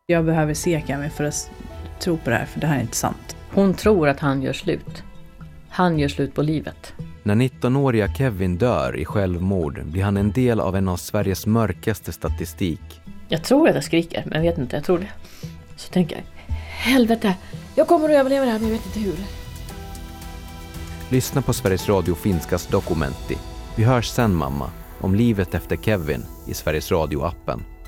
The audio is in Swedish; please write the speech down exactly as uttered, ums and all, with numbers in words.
Jag behöver se Kevin för att tro på det här, för det här är inte sant. Hon tror att han gör slut. Han gör slut på livet. När nittonåriga Kevin dör i självmord blir han en del av en av Sveriges mörkaste statistik. Jag tror att jag skriker, men jag vet inte, jag tror det. Så tänker jag, helvete, jag kommer att överleva det här, men jag vet inte hur. Lyssna på Sveriges Radio Finskas Dokumenti. Vi hörs sen, mamma, om livet efter Kevin i Sveriges Radio-appen.